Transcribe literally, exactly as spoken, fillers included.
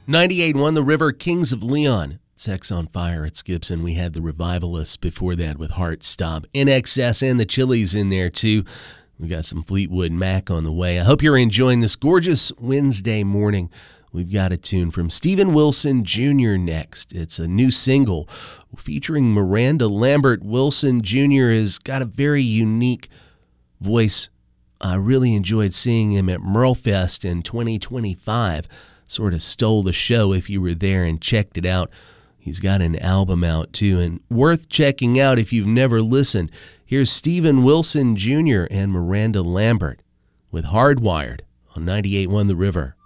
ninety-eight one The River, Kings of Leon. Sex on Fire at Gibson. We had the Revivalists before that with Heart Stop. N X S and the Chili's in there too. We got some Fleetwood Mac on the way. I hope you're enjoying this gorgeous Wednesday morning. We've got a tune from Steven Wilson Junior next. It's a new single featuring Miranda Lambert. Wilson Junior has got a very unique voice. I really enjoyed seeing him at Merlefest in twenty twenty-five. Sort of stole the show if you were there and checked it out. He's got an album out too, and worth checking out if you've never listened. Here's Steven Wilson Junior and Miranda Lambert with Hardwired on ninety-eight one The River.